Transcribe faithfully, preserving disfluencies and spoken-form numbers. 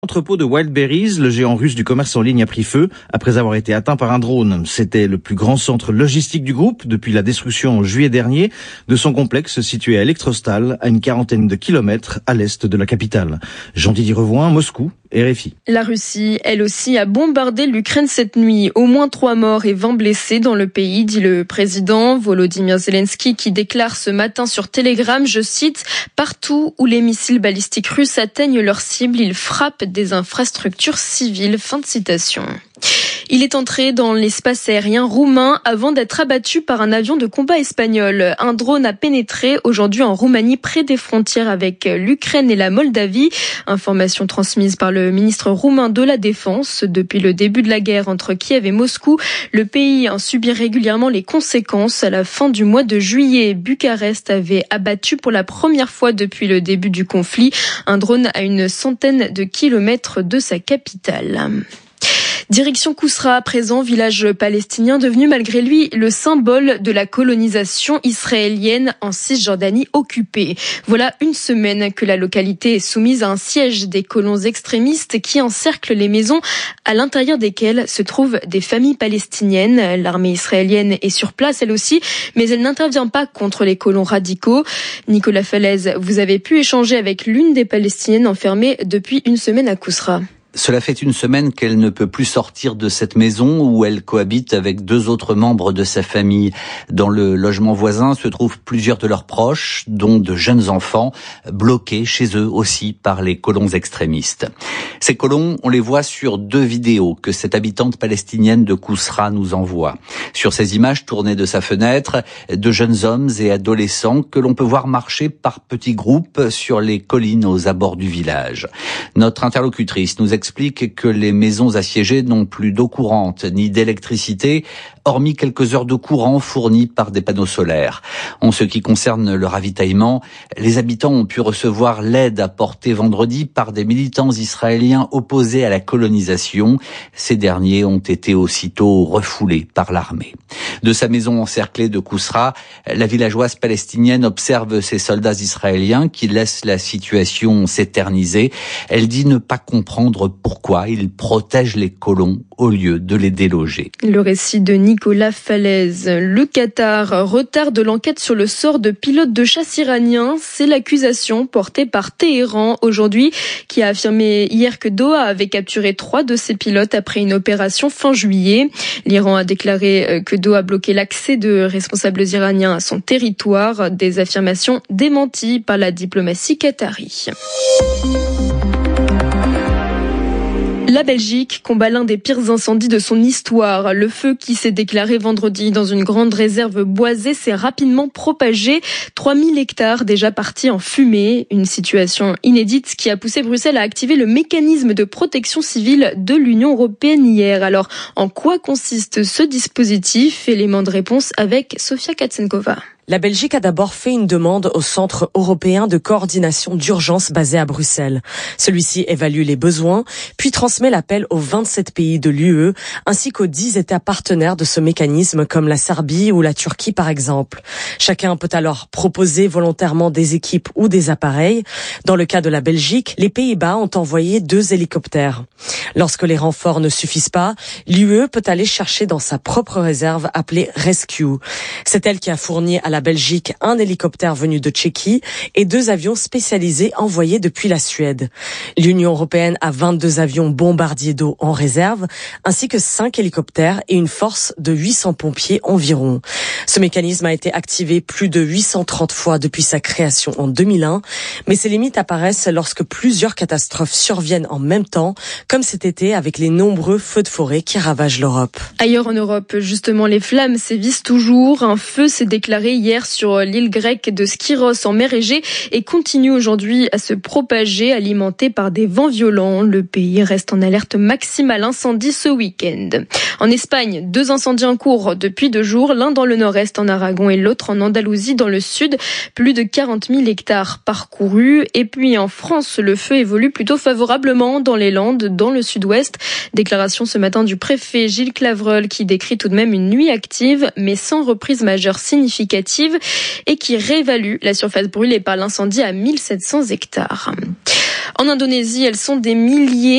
L'entrepôt de Wildberries, le géant russe du commerce en ligne, a pris feu après avoir été atteint par un drone. C'était le plus grand centre logistique du groupe depuis la destruction en juillet dernier de son complexe situé à Elektrostal, à une quarantaine de kilomètres à l'est de la capitale. Jean-Didier Revoin, Moscou, R F I. La Russie, elle aussi, a bombardé l'Ukraine cette nuit. Au moins trois morts et vingt blessés dans le pays, dit le président Volodymyr Zelensky, qui déclare ce matin sur Telegram, je cite, « Partout où les missiles balistiques russes atteignent leur cible, ils frappent des infrastructures civiles ». Fin de citation. Il est entré dans l'espace aérien roumain avant d'être abattu par un avion de combat espagnol. Un drone a pénétré aujourd'hui en Roumanie près des frontières avec l'Ukraine et la Moldavie. Information transmise par le ministre roumain de la Défense. Depuis le début de la guerre entre Kiev et Moscou, le pays en subit régulièrement les conséquences. À la fin du mois de juillet, Bucarest avait abattu pour la première fois depuis le début du conflit un drone à une centaine de kilomètres de sa capitale. Direction Kousra, à présent, village palestinien devenu malgré lui le symbole de la colonisation israélienne en Cisjordanie occupée. Voilà une semaine que la localité est soumise à un siège des colons extrémistes qui encerclent les maisons à l'intérieur desquelles se trouvent des familles palestiniennes. L'armée israélienne est sur place elle aussi, mais elle n'intervient pas contre les colons radicaux. Nicolas Falaise, vous avez pu échanger avec l'une des Palestiniennes enfermées depuis une semaine à Kousra. Cela fait une semaine qu'elle ne peut plus sortir de cette maison où elle cohabite avec deux autres membres de sa famille. Dans le logement voisin se trouvent plusieurs de leurs proches, dont de jeunes enfants, bloqués chez eux aussi par les colons extrémistes. Ces colons, on les voit sur deux vidéos que cette habitante palestinienne de Kousra nous envoie. Sur ces images tournées de sa fenêtre, de jeunes hommes et adolescents que l'on peut voir marcher par petits groupes sur les collines aux abords du village. Notre interlocutrice nous explique que les maisons assiégées n'ont plus d'eau courante ni d'électricité, hormis quelques heures de courant fournies par des panneaux solaires. En ce qui concerne le ravitaillement, les habitants ont pu recevoir l'aide apportée vendredi par des militants israéliens opposés à la colonisation. Ces derniers ont été aussitôt refoulés par l'armée. De sa maison encerclée de Kousra, la villageoise palestinienne observe ces soldats israéliens qui laissent la situation s'éterniser. Elle dit ne pas comprendre pourquoi ils protègent les colons au lieu de les déloger. Le récit de Nicolas Falaise. Le Qatar retarde l'enquête sur le sort de pilotes de chasse iraniens. C'est l'accusation portée par Téhéran aujourd'hui, qui a affirmé hier que Doha avait capturé trois de ses pilotes après une opération fin juillet. L'Iran a déclaré que Doha bloquait l'accès de responsables iraniens à son territoire. Des affirmations démenties par la diplomatie qatari. La Belgique combat l'un des pires incendies de son histoire. Le feu qui s'est déclaré vendredi dans une grande réserve boisée s'est rapidement propagé. trois mille hectares déjà partis en fumée. Une situation inédite qui a poussé Bruxelles à activer le mécanisme de protection civile de l'Union européenne hier. Alors, en quoi consiste ce dispositif? Élément de réponse avec Sofia Katsenkova. La Belgique a d'abord fait une demande au Centre européen de coordination d'urgence basé à Bruxelles. Celui-ci évalue les besoins, puis transmet l'appel aux vingt-sept pays de l'U E, ainsi qu'aux dix États partenaires de ce mécanisme, comme la Serbie ou la Turquie par exemple. Chacun peut alors proposer volontairement des équipes ou des appareils. Dans le cas de la Belgique, les Pays-Bas ont envoyé deux hélicoptères. Lorsque les renforts ne suffisent pas, l'U E peut aller chercher dans sa propre réserve appelée Rescue. C'est elle qui a fourni à la Belgique un hélicoptère venu de Tchéquie et deux avions spécialisés envoyés depuis la Suède. L'Union européenne a vingt-deux avions bombardiers d'eau en réserve, ainsi que cinq hélicoptères et une force de huit cents pompiers environ. Ce mécanisme a été activé plus de huit cent trente fois depuis sa création en deux mille un, mais ses limites apparaissent lorsque plusieurs catastrophes surviennent en même temps, comme cet été avec les nombreux feux de forêt qui ravagent l'Europe. Ailleurs en Europe, justement, les flammes sévissent toujours. Un feu s'est déclaré hier sur l'île grecque de Skyros en mer Égée et continue aujourd'hui à se propager, alimenté par des vents violents. Le pays reste en alerte maximale incendie ce week-end. En Espagne, deux incendies en cours depuis deux jours, l'un dans le nord-est en Aragon et l'autre en Andalousie dans le sud. Plus de quarante mille hectares parcourus. Et puis en France, le feu évolue plutôt favorablement dans les Landes, dans le sud-ouest. Déclaration ce matin du préfet Gilles Clavreul qui décrit tout de même une nuit active mais sans reprise majeure significative et qui réévalue la surface brûlée par l'incendie à mille sept cents hectares. En Indonésie, elles sont des milliers